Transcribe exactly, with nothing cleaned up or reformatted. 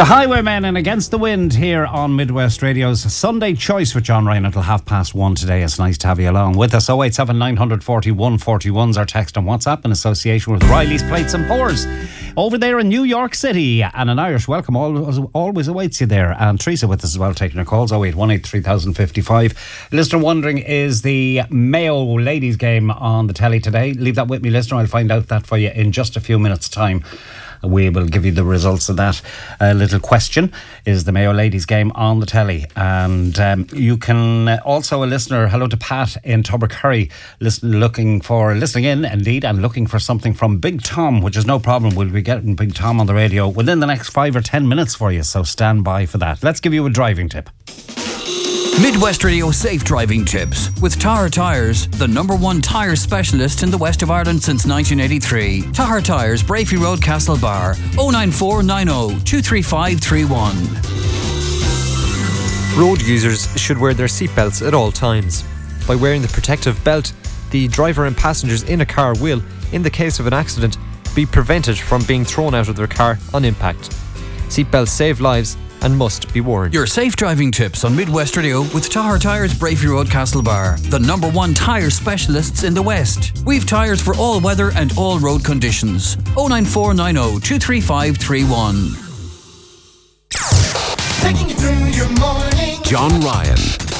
The Highwaymen and Against the Wind here on Midwest Radio's Sunday Choice with John Ryan until half past one today. It's nice to have you along with us. oh eight seven nine four one four one is our text on WhatsApp in association with Riley's Plates and Pours over there in New York City. And an Irish welcome always, always awaits you there. And Teresa with us as well, taking her calls. oh eight one eight three thousand fifty-five. Listener wondering, is the Mayo ladies game on the telly today? Leave that with me, listener. I'll find out that for you in just a few minutes' time. We will give you the results of that uh, little question. Is the Mayo ladies game on the telly? And um, you can uh, also, a listener, hello to Pat in Tubbercurry, listen, looking for, listening in indeed, and looking for something from Big Tom, which is no problem. We'll be getting Big Tom on the radio within the next five or ten minutes for you, so stand by for that. Let's give you a driving tip. Midwest Radio Safe Driving Tips with Tahar Tyres, the number one tyre specialist in the west of Ireland since nineteen eighty-three. Tahar Tyres, Brafey Road, Castlebar, oh nine four nine oh two three five three one. Road users should wear their seatbelts at all times. By wearing the protective belt, the driver and passengers in a car will, in the case of an accident, be prevented from being thrown out of their car on impact. Seatbelts save lives and must be worn. Your safe driving tips on Midwest Radio with Tahar Tyres, Brafey Road, Castlebar, the number one tyre specialists in the West. We've tyres for all weather and all road conditions. oh nine four nine oh two three five three one. Taking you through your morning. John Ryan